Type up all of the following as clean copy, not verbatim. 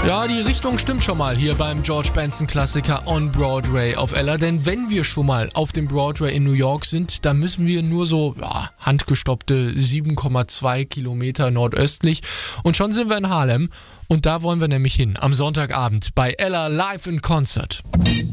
Ja, die Richtung stimmt schon mal hier beim George Benson Klassiker On Broadway auf Ella, denn wenn wir schon mal auf dem Broadway in New York sind, dann müssen wir nur so handgestoppte 7,2 Kilometer nordöstlich und schon sind wir in Harlem und da wollen wir nämlich hin, am Sonntagabend bei Ella Live in Concert.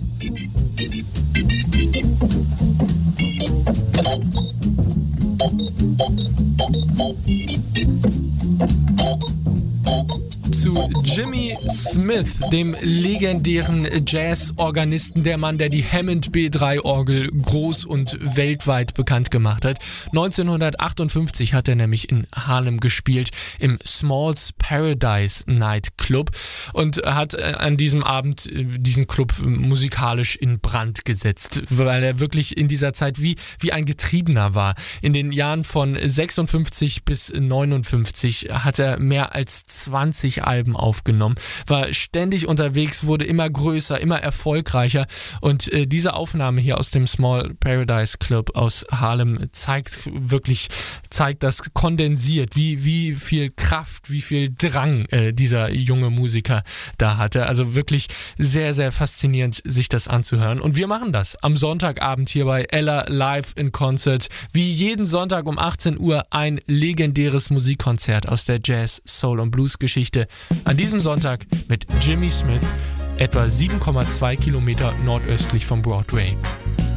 Zu Jimmy Smith, dem legendären Jazzorganisten, der Mann, der die Hammond B3-Orgel groß und weltweit bekannt gemacht hat. 1958 hat er nämlich in Harlem gespielt, im Smalls Paradise Night Club und hat an diesem Abend diesen Club musikalisch in Brand gesetzt, weil er wirklich in dieser Zeit wie ein Getriebener war. In den Jahren von 56 bis 59 hat er mehr als 20 Alben aufgenommen, war ständig unterwegs, wurde immer größer, immer erfolgreicher und diese Aufnahme hier aus dem Small Paradise Club aus Harlem zeigt das kondensiert, wie viel Kraft, wie viel Drang dieser junge Musiker da hatte. Also wirklich sehr, sehr faszinierend, sich das anzuhören. Und wir machen das am Sonntagabend hier bei Ella Live in Concert. Wie jeden Sonntag um 18 Uhr ein legendäres Musikkonzert aus der Jazz, Soul und Blues Geschichte. An diesem Sonntag mit Jimmy Smith, etwa 7,2 Kilometer nordöstlich vom Broadway.